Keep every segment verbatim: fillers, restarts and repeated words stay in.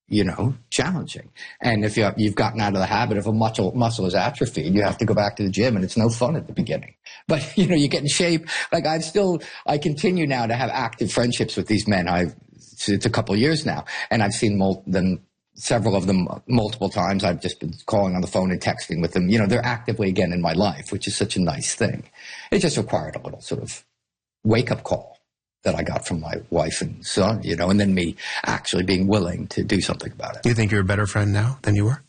you know, challenging. And if you, you've gotten out of the habit of a muscle, muscle is atrophied, you have to go back to the gym, and it's no fun at the beginning. But, you know, you get in shape. Like I've still, I continue now to have active friendships with these men. I've, it's a couple of years now, and I've seen mul- them, several of them multiple times. I've just been calling on the phone and texting with them. You know, they're actively again in my life, which is such a nice thing. It just required a little sort of wake-up call that I got from my wife and son, you know, and then me actually being willing to do something about it. You think you're a better friend now than you were?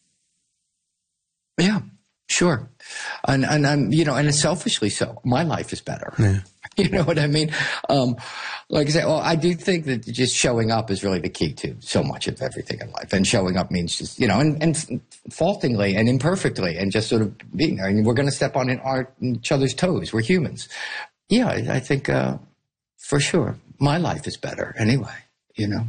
Yeah, sure. And, and I'm, you know, and selfishly so. My life is better. Yeah. You know what I mean? Um, like I say, well, I do think that just showing up is really the key to so much of everything in life. And showing up means just, you know, and, and faultingly and imperfectly and just sort of being there. And we're going to step on in our, each other's toes. We're humans. Yeah, I, I think, uh, for sure, my life is better anyway, you know.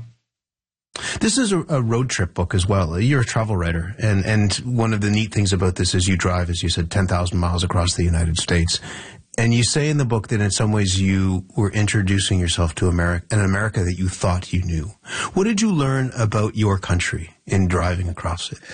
This is a, a road trip book as well. You're a travel writer, and, and one of the neat things about this is you drive, as you said, ten thousand miles across the United States. And you say in the book that in some ways you were introducing yourself to America, an America that you thought you knew. What did you learn about your country in driving across it?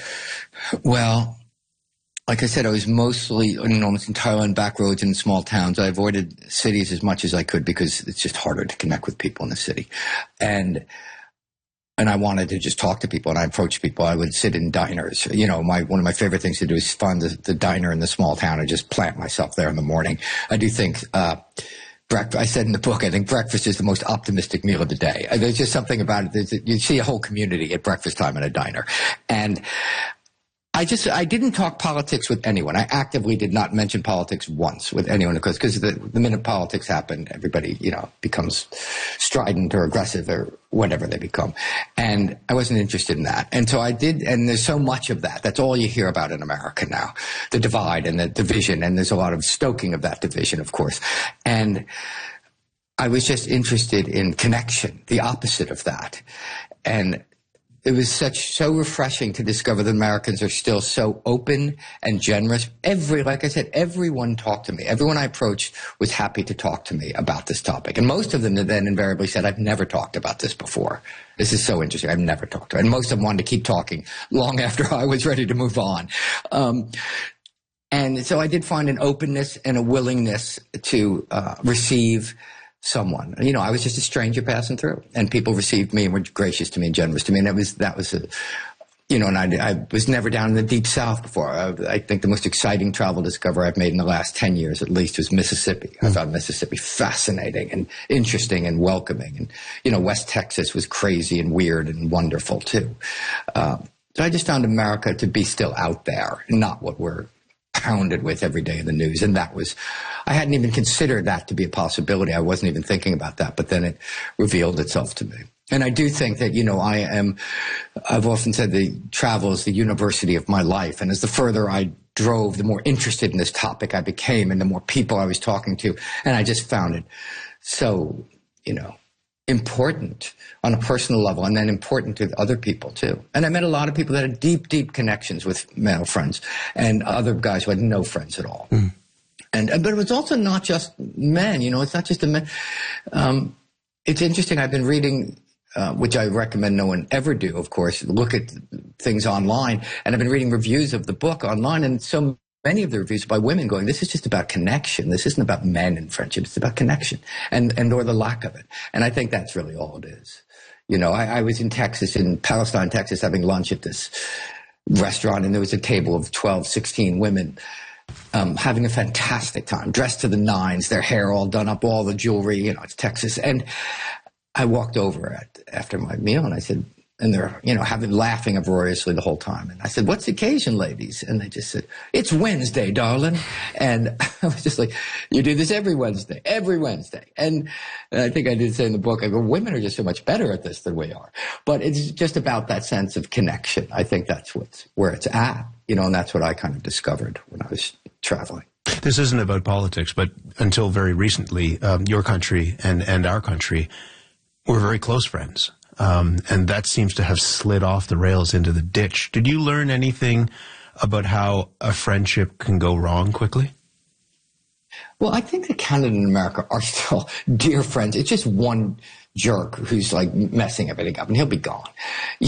Well, like I said, I was mostly, almost entirely on back roads in small towns. I avoided cities as much as I could because it's just harder to connect with people in the city. And and I wanted to just talk to people, and I approached people. I would sit in diners. You know, my one of my favorite things to do is find the, the diner in the small town and just plant myself there in the morning. I do think uh, breakfast, I said in the book, I think breakfast is the most optimistic meal of the day. There's just something about it. There's, you see a whole community at breakfast time in a diner. And I just, I didn't talk politics with anyone. I actively did not mention politics once with anyone because, because the, the minute politics happen, everybody, you know, becomes strident or aggressive or whatever they become. And I wasn't interested in that. And so I did, and there's so much of that. That's all you hear about in America now, the divide and the division. And there's a lot of stoking of that division, of course. And I was just interested in connection, the opposite of that. And it was such, so refreshing to discover that Americans are still so open and generous. Every, like I said, everyone talked to me. Everyone I approached was happy to talk to me about this topic. And most of them then invariably said, I've never talked about this before. This is so interesting. I've never talked to it. And most of them wanted to keep talking long after I was ready to move on. Um, and so I did find an openness and a willingness to uh, receive someone. You know, I was just a stranger passing through, and people received me and were gracious to me and generous to me. And it was, that was a, you know, and I, I was never down in the deep South before. I, I think the most exciting travel discovery I've made in the last ten years at least was Mississippi. Mm. I found Mississippi fascinating and interesting and welcoming. And, you know, West Texas was crazy and weird and wonderful too. Um, so I just found America to be still out there, not what we're pounded with every day in the news. And that was, I hadn't even considered that to be a possibility. I wasn't even thinking about that, but then it revealed itself to me. And I do think that, you know, I am, I've often said that travel is the university of my life. And as the further I drove, the more interested in this topic I became and the more people I was talking to. And I just found it so, you know, important on a personal level, and then important to other people too. And I met a lot of people that had deep, deep connections with male friends and other guys who had no friends at all. Mm. And, but it was also not just men, you know, it's not just the men. Um, it's interesting. I've been reading, uh, which I recommend no one ever do, of course, look at things online. And I've been reading reviews of the book online, and so many of the reviews by women going, this is just about connection. This isn't about men and friendship. It's about connection and, and or the lack of it. And I think that's really all it is. You know, I, I was in Texas, in Palestine, Texas, having lunch at this restaurant, and there was a table of twelve, sixteen women um, having a fantastic time, dressed to the nines, their hair all done up, all the jewelry, you know, it's Texas. And I walked over at, after my meal, and I said, and they're, you know, having, laughing uproariously the whole time. And I said, what's the occasion, ladies? And they just said, it's Wednesday, darling. And I was just like, you do this every Wednesday, every Wednesday. And, and I think I did say in the book, I go, women are just so much better at this than we are. But it's just about that sense of connection. I think that's what's, where it's at, you know, and that's what I kind of discovered when I was traveling. This isn't about politics, but until very recently, um, your country and, and our country were very close friends. Um, and that seems to have slid off the rails into the ditch. Did you learn anything about how a friendship can go wrong quickly? Well, I think that Canada and America are still dear friends. It's just one jerk who's like messing everything up, and he'll be gone.